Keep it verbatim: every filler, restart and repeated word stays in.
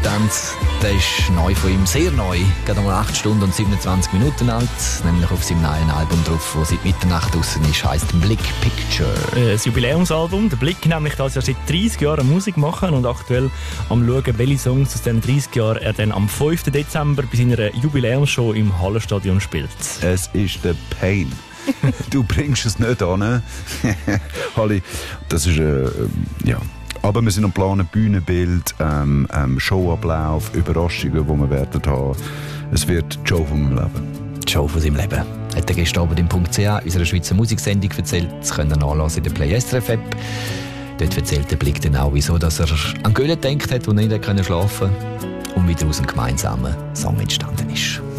Zustand, der ist neu von ihm, sehr neu, gerade mal acht Stunden und siebenundzwanzig Minuten alt, nämlich auf seinem neuen Album drauf, das seit Mitternacht draussen ist, heisst Blick Picture. Das Jubiläumsalbum, der Blick nämlich, das ja seit dreissig Jahren Musik machen und aktuell am schauen, welche Songs aus diesen dreissig Jahren er dann am fünften Dezember bei seiner Jubiläumsshow im Hallenstadion spielt. Es ist der Pain. Du bringst es nicht an. Halli, das ist äh, ja. Aber wir sind am Planen, Bühnenbild, ähm, ähm, Showablauf, Überraschungen, die wir werden haben. Es wird die Show von meinem Leben. Die Show von seinem Leben. Hat er gestern Abend im Punkt C H unserer Schweizer Musiksendung erzählt. Das könnt ihr nachlesen in der Play S R F App. Dort erzählt der Blick dann auch, wieso dass er an Gölle gedacht hat, wo er nicht schlafen konnte und wie daraus ein gemeinsamer Song entstanden ist.